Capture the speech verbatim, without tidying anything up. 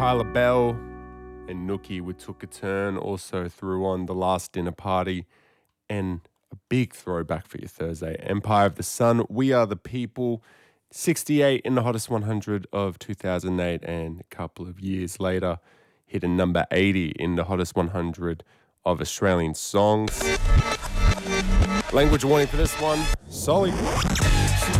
Kyla Bell and Nookie with Took a Turn also threw on The Last Dinner Party, and a big throwback for your Thursday, Empire of the Sun, We Are the People, sixty-eight in the hottest one hundred of two thousand eight, and a couple of years later hit a number eighty in the hottest one hundred of Australian songs. Language warning for this one, sorry.